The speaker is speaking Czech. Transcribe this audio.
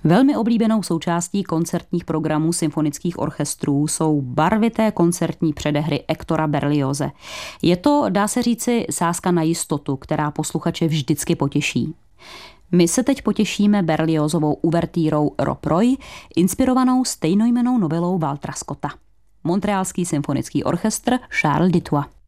Velmi oblíbenou součástí koncertních programů symfonických orchestrů jsou barvité koncertní předehry Hectora Berlioze. Je to, dá se říci, sázka na jistotu, která posluchače vždycky potěší. My se teď potěšíme Berliozovou uvertírou Rob Roy, inspirovanou stejnojmennou novelou Waltera Scotta. Montrealský symfonický orchestr Charles Dutoit.